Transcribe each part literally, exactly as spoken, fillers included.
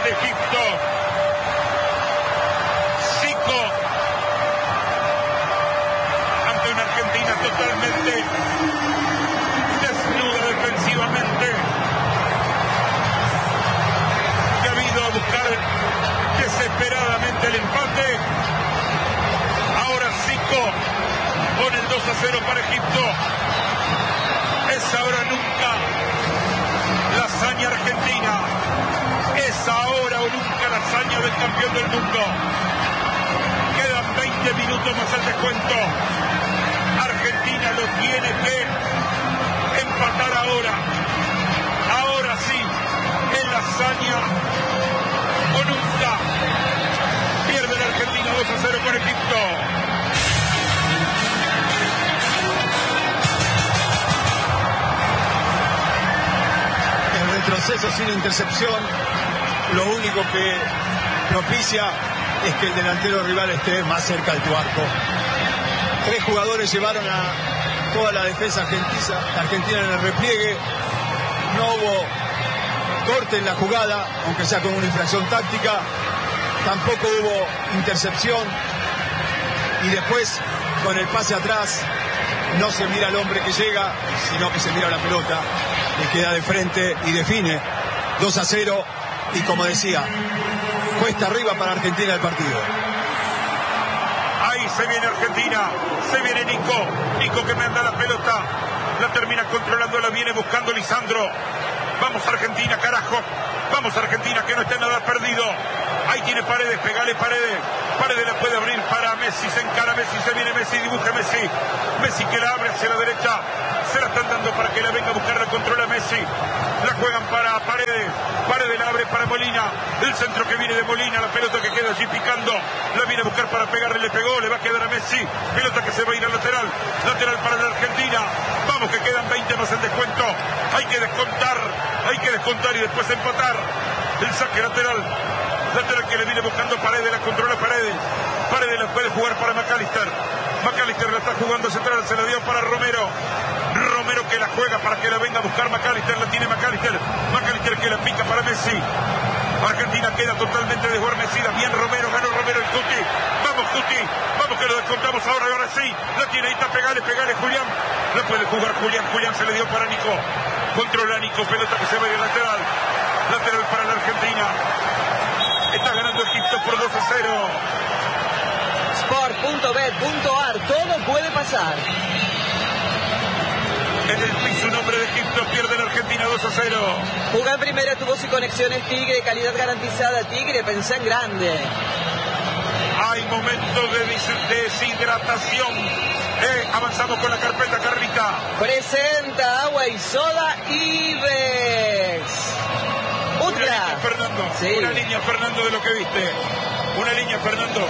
ante Egipto. Zico ante una Argentina totalmente desnuda defensivamente, que ha ido a buscar desesperadamente el empate. Ahora Zico pone el dos a cero para Egipto. Es ahora o nunca la hazaña argentina. Es ahora o nunca la hazaña del campeón del mundo. Quedan veinte minutos más al descuento. Argentina lo tiene que empatar ahora. Ahora sí, es la hazaña o nunca. Pierde la Argentina dos a cero con Egipto. Retroceso sin intercepción, lo único que propicia es que el delantero rival esté más cerca de tu arco. Tres jugadores llevaron a toda la defensa argentina, argentina en el repliegue. No hubo corte en la jugada, aunque sea con una infracción táctica. Tampoco hubo intercepción. Y después, con el pase atrás, no se mira al hombre que llega, sino que se mira la pelota, que queda de frente y define. Dos a cero, y como decía, cuesta arriba para Argentina el partido. Ahí se viene Argentina, se viene Nico, Nico que manda la pelota, la termina controlando, la viene buscando Lisandro. Vamos Argentina, carajo, vamos Argentina, que no esté nada perdido. Ahí tiene Paredes, pegale Paredes, Paredes la puede abrir para Messi, se encara Messi, se viene Messi, dibuje Messi, Messi que la abre hacia la derecha, se la están dando para que la venga a buscar, la controla Messi, la juegan para Paredes, Paredes la abre para Molina, el centro que viene de Molina, la pelota que queda allí picando, la viene a buscar para pegarle, le pegó, le va a quedar a Messi, pelota que se va a ir al lateral, lateral para la Argentina, vamos que quedan veinte más el descuento, hay que descontar, hay que descontar y después empatar, el saque lateral, lateral que le viene buscando Paredes, la controla Paredes, Paredes la puede jugar para McAllister, McAllister la está jugando central, se la dio para Romero, Romero que la juega para que la venga a buscar McAllister, la tiene McAllister, McAllister que la pica para Messi, Argentina queda totalmente desguarnecida, bien Romero, ganó Romero el Cuti, vamos Cuti, vamos que lo descontamos ahora, ahora sí, la tiene ahí, está, pegale, pegale Julián, la puede jugar Julián, Julián se le dio para Nico, controla Nico, pelota que se va a ir lateral, lateral para la Argentina, está ganando Egipto por dos a cero. Sport punto bet punto ar, todo puede pasar. En el piso un hombre de Egipto, pierde la Argentina dos a cero. Juga en primera, tubos y conexiones Tigre, calidad garantizada Tigre, pensá en grande. Hay momentos de des- deshidratación. Eh, avanzamos con la carpeta, Carlita. Presenta agua y soda Ibex. Una Ultra. línea, Fernando. Sí. Una línea, Fernando, de lo que viste. Una línea, Fernando.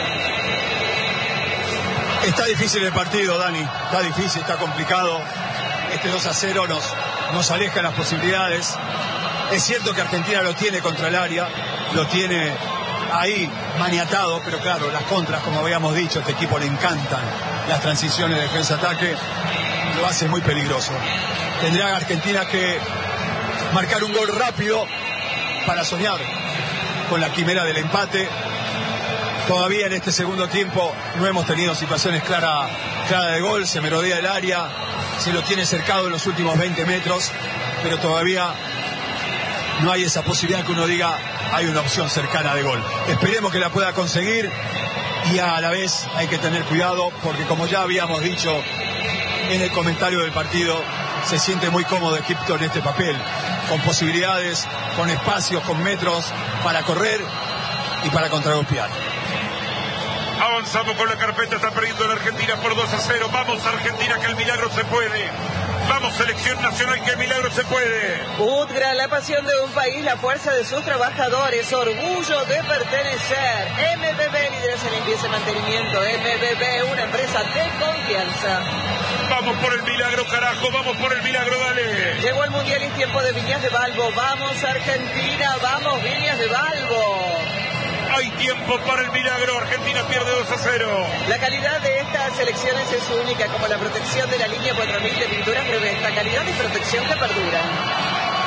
Está difícil el partido, Dani. Está difícil, está complicado. Este dos a cero nos, nos aleja las posibilidades. Es cierto que Argentina lo tiene contra el área, lo tiene ahí maniatado, pero claro, las contras, como habíamos dicho, a este equipo le encantan las transiciones de defensa-ataque, lo hace muy peligroso. Tendrá Argentina que marcar un gol rápido para soñar con la quimera del empate. Todavía en este segundo tiempo no hemos tenido situaciones claras clara de gol, se merodea el área, se lo tiene cercado en los últimos veinte metros, pero todavía no hay esa posibilidad que uno diga hay una opción cercana de gol. Esperemos que la pueda conseguir y a la vez hay que tener cuidado porque, como ya habíamos dicho en el comentario del partido, se siente muy cómodo Egipto en este papel, con posibilidades, con espacios, con metros para correr y para contragolpear. Avanzamos con la carpeta, está perdiendo la Argentina por dos a cero. Vamos Argentina, que el milagro se puede. Vamos Selección Nacional, que el milagro se puede. Utgra, la pasión de un país, la fuerza de sus trabajadores, orgullo de pertenecer. M B B, líderes en limpieza y mantenimiento. M B B, una empresa de confianza. Vamos por el milagro, carajo, vamos por el milagro, dale. Llegó el Mundial y tiempo de Viñas de Balbo. Vamos Argentina, vamos Viñas de Balbo. Hay tiempo para el milagro, Argentina pierde dos a cero. La calidad de estas selecciones es única, como la protección de la línea cuatro mil de pinturas Revesta, calidad y protección que perduran.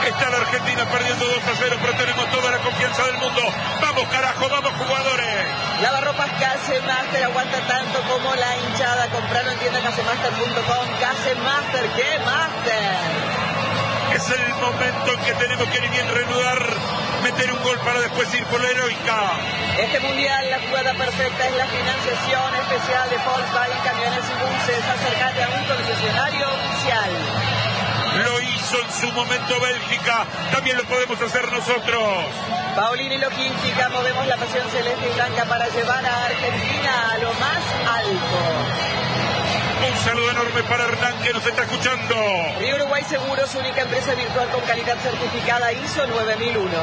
Está la Argentina perdiendo dos a cero, pero tenemos toda la confianza del mundo. Vamos, carajo, vamos, jugadores. Lavarropas Casemaster aguanta tanto como la hinchada. Compralo en tienda casemaster punto com. Casemaster, ¿qué Master? Es el momento en que tenemos que ni bien reanudar, meter un gol para después ir por la heroica. Este mundial, la jugada perfecta es la financiación especial de Volkswagen Camiones y Buses. Acércate a un concesionario oficial. Lo hizo en su momento Bélgica, también lo podemos hacer nosotros. Paolini Logística, movemos la pasión celeste y blanca para llevar a Argentina a lo más alto. Un saludo enorme para Hernán, que nos está escuchando. Río Uruguay Seguros, única empresa virtual con calidad certificada I S O nueve mil uno.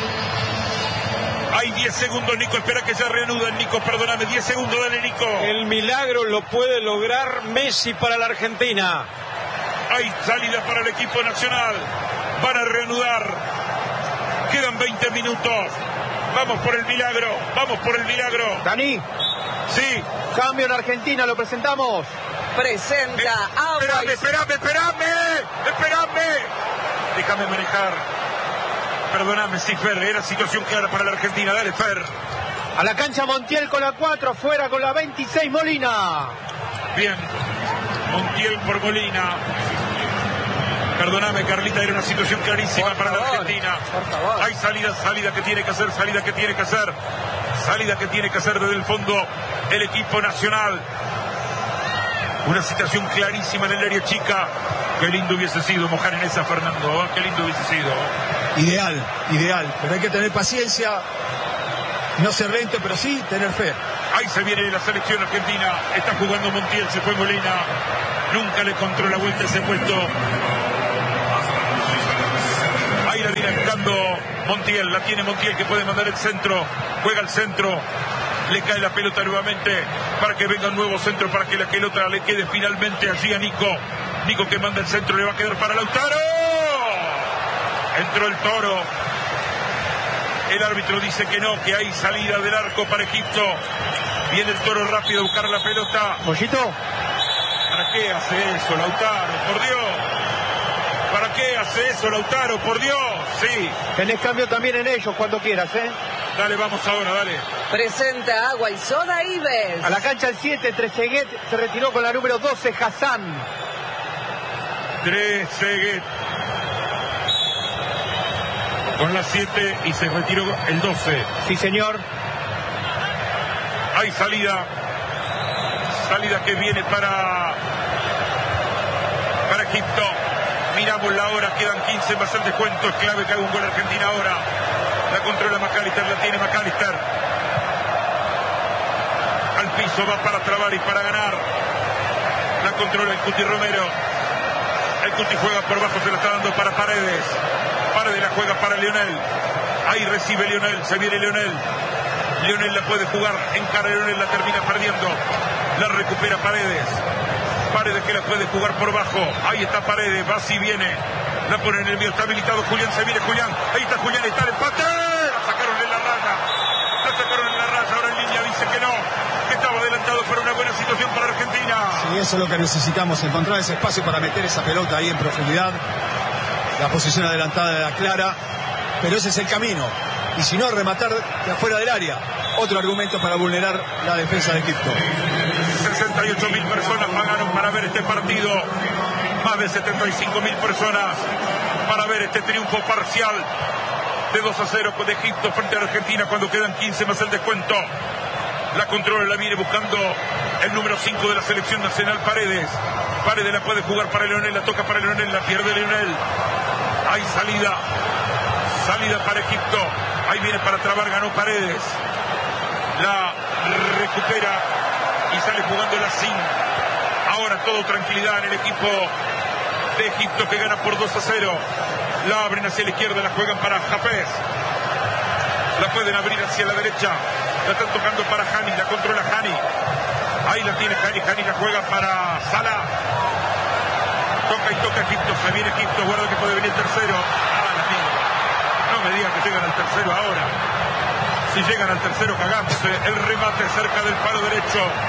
Hay diez segundos, Nico, espera que ya reanuden, Nico, perdóname, diez segundos, dale, Nico. El milagro lo puede lograr Messi para la Argentina. Hay salida para el equipo nacional. Van a reanudar. Quedan veinte minutos. Vamos por el milagro. Vamos por el milagro. Dani. Sí. Cambio en Argentina, lo presentamos. Presenta eh, agua. Espérame, espérame, espérame. Espérame. Déjame manejar. Perdóname, sí, Fer. Era situación clara para la Argentina. Dale, Fer. A la cancha Montiel con la cuatro, fuera con la veintiséis Molina. Bien. Montiel por Molina. Perdóname, Carlita, era una situación clarísima por para favor, la Argentina. Por favor. Hay salida, salida que tiene que hacer, salida que tiene que hacer. Salida que tiene que hacer desde el fondo el equipo nacional. Una situación clarísima en el área chica. Qué lindo hubiese sido mojar en esa, Fernando. Qué lindo hubiese sido. Ideal, ideal. Pero hay que tener paciencia. No ser lento, pero sí tener fe. Ahí se viene la selección argentina. Está jugando Montiel, se fue Molina. Nunca le encontró la vuelta ese puesto. Ahí la viene buscando Montiel. La tiene Montiel, que puede mandar el centro. Juega el centro. Le cae la pelota nuevamente para que venga un nuevo centro, para que la pelota le quede finalmente allí a Nico. Nico que manda el centro, le va a quedar para Lautaro. Entró el Toro. El árbitro dice que no, que hay salida del arco para Egipto. Viene el Toro rápido a buscar la pelota. Mollito. ¿Para qué hace eso, Lautaro? Por Dios. ¿Para qué hace eso, Lautaro? Por Dios. Sí. Tenés cambio también en ellos cuando quieras, ¿eh? Dale, vamos ahora, dale. Presenta agua y soda Ives. A la cancha el siete, Trezeguet se retiró con la número doce, Hassan. Trezeguet. Con la siete y se retiró el doce. Sí, señor. Hay salida. Salida que viene para para Egipto. Miramos la hora, quedan quince más el descuento. Es clave que haga un gol Argentina ahora. La controla McAllister, la tiene McAllister. Al piso, va para trabar y para ganar. La controla el Cuti Romero. El Cuti juega por bajo, se la está dando para Paredes. Paredes la juega para Lionel. Ahí recibe Lionel, se viene Lionel. Lionel la puede jugar, encara Lionel, la termina perdiendo. La recupera Paredes. Paredes que la puede jugar por bajo. Ahí está Paredes, va si viene. La pone en el medio, está habilitado Julián, se viene Julián. Ahí está Julián, está el empate. La sacaron en la raya. La sacaron en la raya, ahora en línea dice que no. Que estaba adelantado para una buena situación para Argentina. Sí, eso es lo que necesitamos, encontrar ese espacio para meter esa pelota ahí en profundidad. La posición adelantada de la clara, pero ese es el camino. Y si no, rematar de afuera del área. Otro argumento para vulnerar la defensa de Egipto. sesenta y ocho mil personas pagaron para ver este partido. Más de setenta y cinco mil personas para ver este triunfo parcial de dos a cero de Egipto frente a Argentina cuando quedan quince más el descuento. La controla, la viene buscando el número cinco de la selección nacional, Paredes. Paredes la puede jugar para Leonel, la toca para Leonel, la pierde Leonel. Hay salida, salida para Egipto. Ahí viene para trabar, ganó Paredes. La recupera y sale jugando la Sin. Ahora todo tranquilidad en el equipo de Egipto que gana por dos a cero. La abren hacia la izquierda, la juegan para Hafez. La pueden abrir hacia la derecha. La están tocando para Hani, la controla Hani. Ahí la tiene Hani, Hani la juega para Salah. Toca y toca Egipto, se viene Egipto, guarda que puede venir el tercero. Ah, la tiene. No me digan que llegan al tercero ahora. Si llegan al tercero, cagamos. El remate cerca del palo derecho.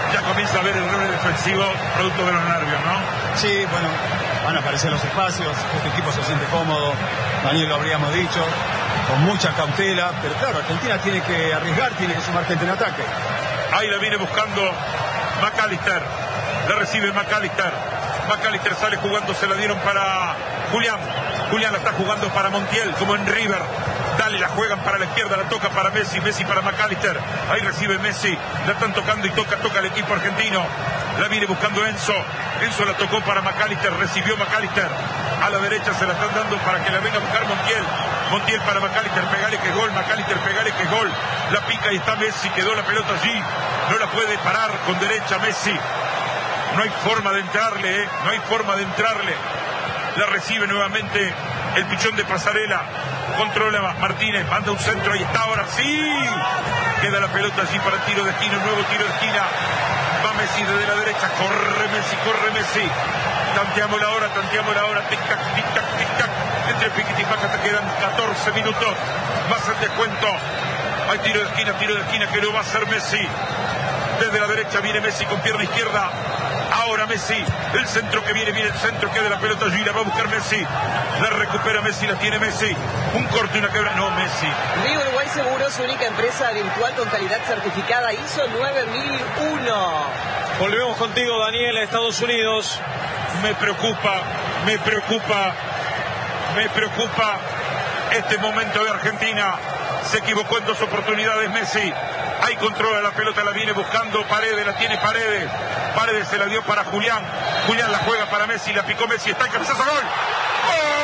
Ya comienza a haber errores defensivos producto de los nervios, ¿no? Sí, bueno, van a aparecer los espacios, este equipo se siente cómodo, Daniel lo habríamos dicho, con mucha cautela, pero claro, Argentina tiene que arriesgar, tiene que sumar gente en ataque. Ahí la viene buscando McAllister, la recibe McAllister, McAllister sale jugando, se la dieron para Julián, Julián la está jugando para Montiel, como en River, dale, la juegan para la izquierda, la toca para Messi, Messi para McAllister, ahí recibe Messi, la están tocando y toca, toca el equipo argentino, la viene buscando Enzo, Enzo la tocó para McAllister, recibió McAllister, a la derecha se la están dando para que la venga a buscar Montiel, Montiel para McAllister, pegale que gol, McAllister, pegale que gol, la pica y está Messi, quedó la pelota allí, no la puede parar con derecha Messi, no hay forma de entrarle, ¿eh? no hay forma de entrarle, la recibe nuevamente el pichón de Pasarela, controla Martínez, manda un centro, ahí está, ahora sí, queda la pelota allí para el tiro de esquina, un nuevo tiro de esquina, va Messi desde la derecha, corre Messi, corre Messi, tanteamos la hora, tanteamos la hora, tic tac, tic tac, tic tac, entre piquete y paca te quedan catorce minutos, más el descuento, hay tiro de esquina, tiro de esquina que lo va a hacer Messi, desde la derecha viene Messi con pierna izquierda, ahora Messi, el centro que viene, viene el centro, queda la pelota allí, la va a buscar Messi, la recupera Messi, la tiene Messi, un corte y una quebra, no Messi. Río Uruguay Seguros, única empresa virtual con calidad certificada I S O nueve mil uno. Volvemos contigo, Daniel, a Estados Unidos. Me preocupa, me preocupa, me preocupa este momento de Argentina. Se equivocó en dos oportunidades Messi. Ahí controla la pelota, la viene buscando Paredes, la tiene Paredes. Paredes se la dio para Julián. Julián la juega para Messi, la picó Messi, está en cabezazo, gol.